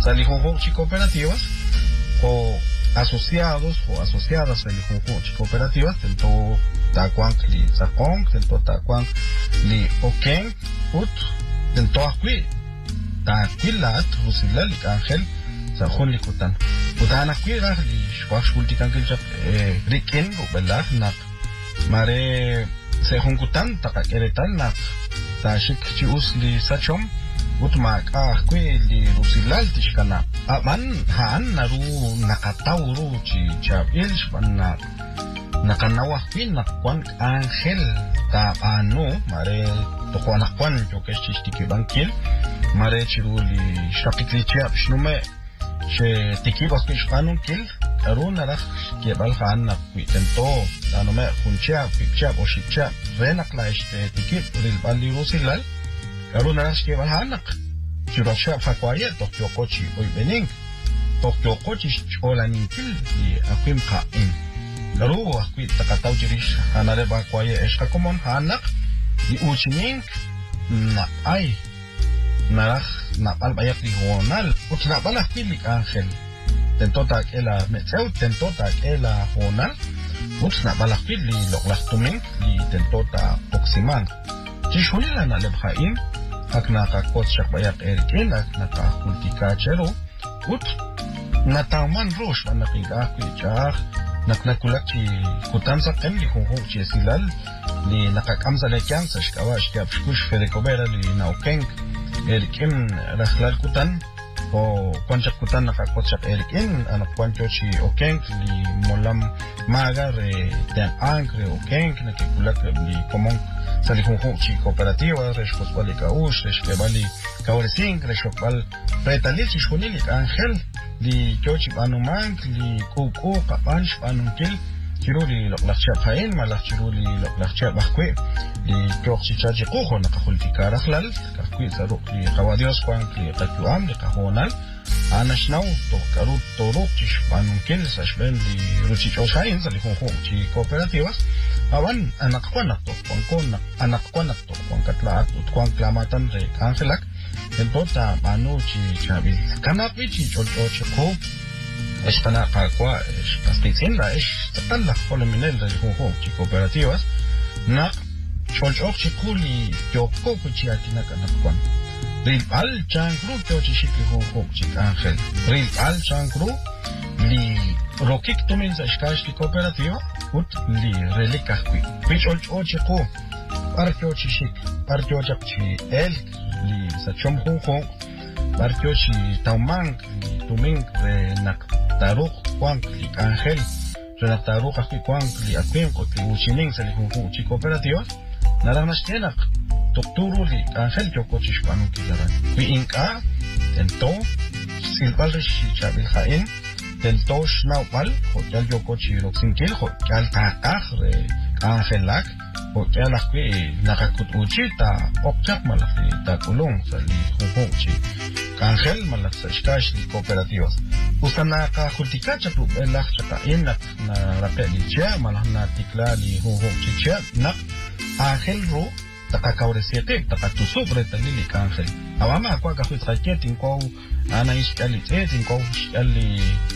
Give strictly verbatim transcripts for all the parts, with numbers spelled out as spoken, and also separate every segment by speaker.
Speaker 1: Salijunjunchi cooperativas o asociados o asociadas salijunjunchi cooperativas tento tacuan li sacón tento tacuan li oken ut tento acui taquilat rusilal ángel sajun li kutan utana cuira li shwash ultikan kilchap riken ubellah nak mare se junkutan takakeretan nak tashik chius li sachom utmak ah kwe li rusilal tishkana aman haan naru nakatauru chi chabil shpanna nakanawa kwin nakwan angel ta ano mare tokwana kwan jokesh tishtiki bankil mare chiruli shakikli chiap shnume she tikibas kishpanun kil aruna rakh kebal haan nakwi tento tanome khunchia pikchap oshikchap renakla este tikib rilbali rusilal aruna rakh kebal hanak chirosha fakwaye tokyo kochi oy bening tokyo kochi cholanin kil y akwim khaim garu akwi takataw jirish hanare bakwaye eshka komon hanak di uchining na ay narakh napal bayak di honal utna balak pilik angel tentota ela metseu tentota ela honal utna balak pili loklak tuming li tentota proximan chishulila na lebhaim akna ka kot shak bayak erkin akna ka kultika chero ut nataman rosh anakiga kwichak naknakulak chi kutansa kem li khongo chi silal li nakakamza le kyang sa shkawa shkap shkush ferekobera li naukeng erkin rakhlal kutan o kwanchak kutan nakakotsak erkin anak kwancho chi okeng li molam maga re ten angre okeng nakikulak li komong salijunjun chi cooperativa reshkosbali kaush reshkebali kauresing reshkobal pretalil chi shunili angel li kyochi banumang li kuku kapansh banunkil kiruli loklakchap hain malak kiruli loklakchap bakwe li kyochi chaji kuho nakahultika rakhlal kakwi saruk li kawadios kwang li kakyuam li kahonal anashnaw to karut toruk chi banunkil sashben li ruchi choshain salijunjun chi cooperativas awan anak kwanak to kwangkon anak kwanak to kwangkatlaat ut kwang klamatan re angelak entota manu chi chabil kanapi chi chocho chko estana kakwa pastitsin la es talla holominel de jujo chi cooperativas na chocho chi kuli yoko chi atina kanakwan ril al changru chochi shikli jujo chi angel ril al changru li rokik tumin sa shkash li cooperativa ut li relikakwi pichocho chi ko parkyo chi shik parkyo chi el li sa chom jujo parkyo chi taumang li tuming re nak taruk kwang li angel re nak taruk akwi kwang li akwim ko li uchining sa li jujo chi cooperativa naranashtianak tokturu li angel kyoko chi shpanu kilaran kwi inka tento silbal rishi chabil hain tento shnawpal hotel yoko chi roxinkil hotel kakaj re angelak hotel akwi nakakut uchi ta okchak malak li ta kulong sa li jujo chi angel malak sa shkash li cooperativas usana ka hultika chaklu belak chaka inak na rapel li chia malak na tikla li jujo chi chia nak angel ro takakawresete takatusub re talili angel awama kwa ka huit raketin ko ana iskali tetin ko iskali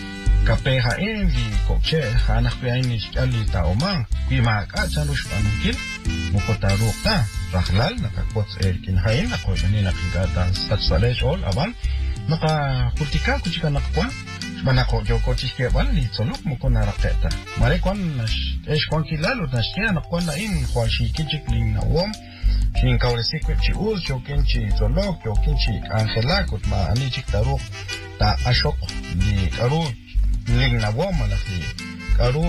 Speaker 1: kapeha enli koche hanak pe ini iskali ta omang pima ka chanush panukil mukota rukta rakhlal nakakots erkin hain nako ni nakigata satsalesh all aban naka kultika kuchika nakwa manako joko chiske ban li tsolok mukona raketa mare kon esh kon kilalo nashkia nakwa na in khwashi kichik ling na wom Shin kauresi chi uz jokin chi tsolok jokin chi angela kutma ani chik taruk ta ashok li karu ling na wom malaki karu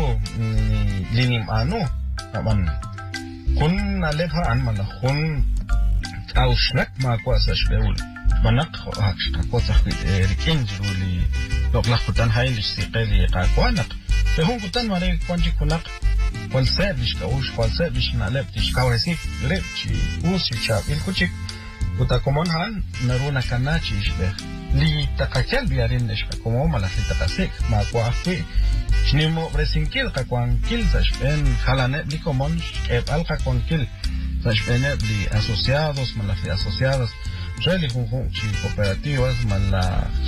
Speaker 1: linim ano aban kun nalekha an mana kun aushnak ma kwa sa shbeul manak hakshka kwa sa rikin juli loklak kutan hain li siqeli qakwanak pe hun kutan mare kwanji kunak kwal servish ka ush kwal servish na lep tish kauresi lep chi us chi chap il kuchik uta komon han naruna kanachi ishbe li takakel biarin neshka komo malaki takasik ma kwa akwi Shnimo bresinkil kakwankil sashpen halane li komon kep al kakwankil sashpen li asociados malaki asociados reli junjun chi cooperativas mala